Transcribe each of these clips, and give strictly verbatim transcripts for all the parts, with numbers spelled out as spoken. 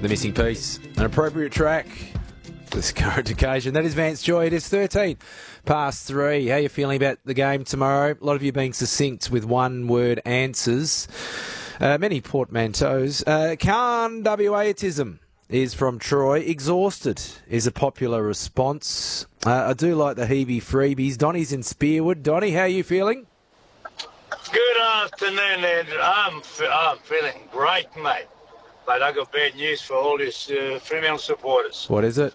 The Missing Piece, an appropriate track for this current occasion. That is Vance Joy. It is thirteen past three. How are you feeling about the game tomorrow? A lot of you being succinct with one-word answers. Uh, many portmanteaus. Uh, Khan W A-ism is from Troy. Exhausted is a popular response. Uh, I do like the Hebe freebies. Donnie's in Spearwood. Donnie, how are you feeling? Good afternoon, Andrew. I'm, I'm feeling great, mate. But I got bad news for all these uh, Fremantle supporters. What is it?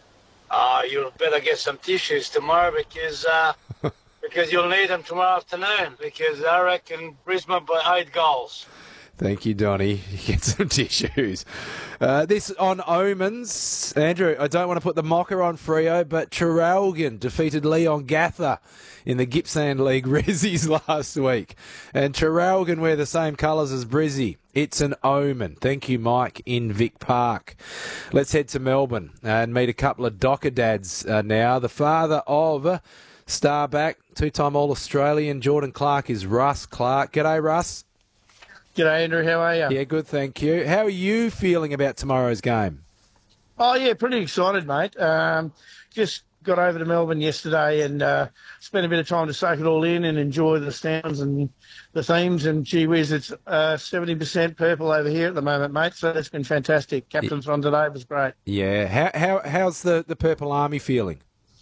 Uh, you'll better get some tissues tomorrow because uh, because you'll need them tomorrow afternoon because I reckon Brisbane by eight goals. Thank you, Donnie. You get some tissues. Uh, this on omens. Andrew, I don't want to put the mocker on Freo, but Traralgon defeated Leon Gather in the Gippsland League Rezzies last week. And Traralgon wear the same colours as Brizzy. It's an omen. Thank you, Mike, in Vic Park. Let's head to Melbourne and meet a couple of Docker dads uh, now. The father of Starback, two-time All-Australian Jordan Clark is Russ Clark. G'day, Russ. G'day, Andrew. How are you? Yeah, good, thank you. How are you feeling about tomorrow's game? Oh, yeah, pretty excited, mate. Um, just got over to Melbourne yesterday and uh, spent a bit of time to soak it all in and enjoy the sounds and the themes. And, gee whiz, it's uh, seventy percent purple over here at the moment, mate, so that's been fantastic. Captain's run today was great. Yeah. How, how How's the, the Purple Army feeling?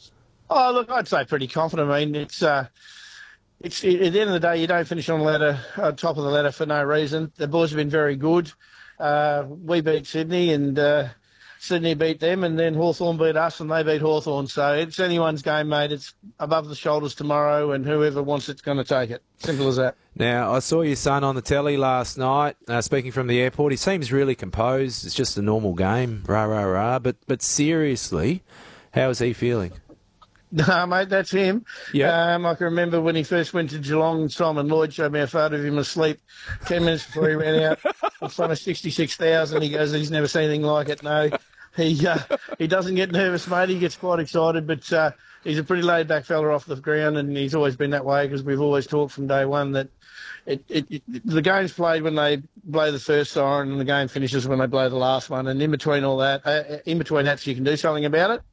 Oh, look, I'd say pretty confident. I mean, it's... Uh, It's at the end of the day, you don't finish on the ladder, on top of the ladder for no reason. The boys have been very good. Uh, we beat Sydney, and uh, Sydney beat them, and then Hawthorn beat us, and they beat Hawthorn. So it's anyone's game, mate. It's above the shoulders tomorrow, and whoever wants it's going to take it. Simple as that. Now, I saw your son on the telly last night, uh, speaking from the airport. He seems really composed. It's just a normal game, rah rah rah. But but seriously, how is he feeling? No, mate, that's him. Yeah. Um, I can remember when he first went to Geelong, Simon Lloyd showed me a photo of him asleep ten minutes before he ran out in front of sixty-six thousand. He goes, he's never seen anything like it. No, he uh, he doesn't get nervous, mate. He gets quite excited, but uh, he's a pretty laid-back fella off the ground, and he's always been that way because we've always talked from day one that it, it, it, the game's played when they blow the first siren and the game finishes when they blow the last one. And in between all that, uh, in between that, so you can do something about it.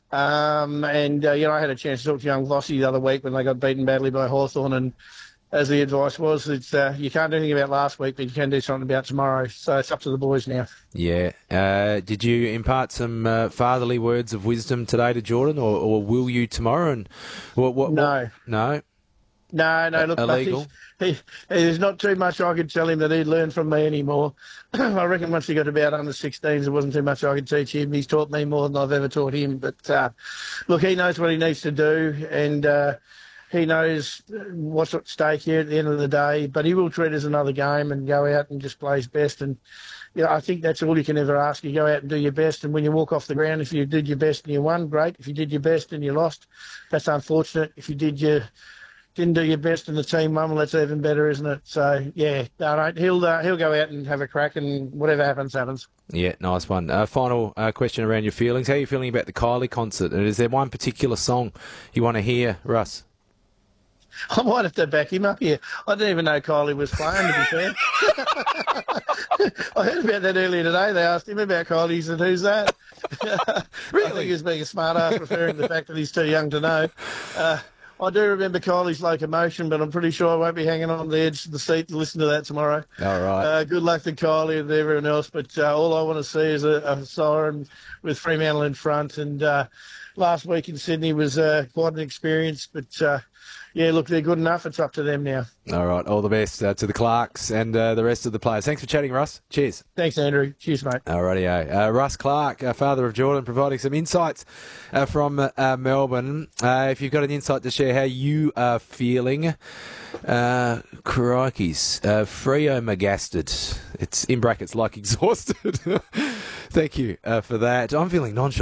Um, and, uh, you know, I had a chance to talk to young Vossi the other week when they got beaten badly by Hawthorn, and as the advice was, it's uh, you can't do anything about last week, but you can do something about tomorrow. So it's up to the boys now. Yeah. Uh, did you impart some uh, fatherly words of wisdom today to Jordan, or, or will you tomorrow? And what? what, what? No. No? No, no, look, illegal. He, he, there's not too much I could tell him that he'd learn from me anymore. I reckon once he got about under sixteens, there wasn't too much I could teach him. He's taught me more than I've ever taught him. But uh, look, he knows what he needs to do, and uh, he knows what's at stake here at the end of the day. But he will treat it as another game and go out and just play his best. And you know, I think that's all you can ever ask. You go out and do your best, and when you walk off the ground, if you did your best and you won, great. If you did your best and you lost, that's unfortunate. If you did your didn't do your best in the team won, well, that's even better, isn't it? So, yeah, no, no, he'll uh, he'll go out and have a crack, and whatever happens, happens. Yeah, nice one. Uh, final uh, question around your feelings. How are you feeling about the Kylie concert? And is there one particular song you want to hear, Russ? I might have to back him up here. I didn't even know Kylie was playing, to be fair. I heard about that earlier today. They asked him about Kylie. He said, who's that? Really? I think he was being a smart ass, referring to the fact that he's too young to know. Uh, I do remember Kylie's Locomotion, but I'm pretty sure I won't be hanging on the edge of the seat to listen to that tomorrow. All right. Uh, good luck to Kylie and everyone else, but uh, all I want to see is a, a siren with Fremantle in front. And uh, last week in Sydney was uh, quite an experience, but uh, yeah, look, they're good enough. It's up to them now. All right. All the best uh, to the Clarks and uh, the rest of the players. Thanks for chatting, Russ. Cheers. Thanks, Andrew. Cheers, mate. All rightio. Uh, Russ Clark, uh, father of Jordan, providing some insights uh, from uh, Melbourne. Uh, if you've got an insight to share how you are feeling, uh, crikeys. Uh, Freo Magasted. It's in brackets like exhausted. Thank you uh, for that. I'm feeling nonchalant.